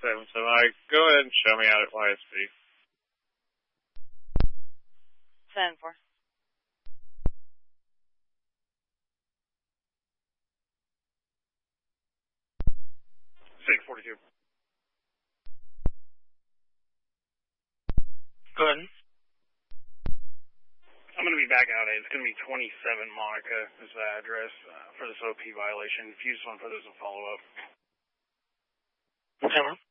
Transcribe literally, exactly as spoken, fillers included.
seven seven. All right, go ahead and show me out at Y S P. seven four. six forty-two. Go ahead. I'm going to be back out. It's going to be twenty-seven Monica is the address uh, for this O P violation. If you just want to put this in follow-up. Okay,